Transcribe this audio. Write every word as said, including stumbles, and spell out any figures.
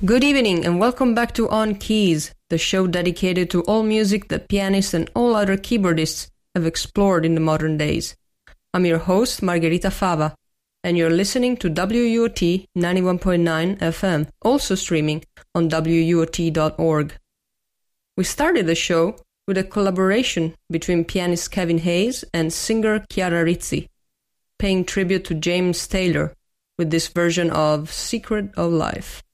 Good evening and welcome back to On Keys, the show dedicated to all music that pianists and all other keyboardists have explored in the modern days. I'm your host, Margherita Fava, and you're listening to W U O T ninety-one point nine F M, also streaming on W U O T dot org. We started the show with a collaboration between pianist Kevin Hayes and singer Chiara Rizzi, paying tribute to James Taylor with this version of Secret of Life.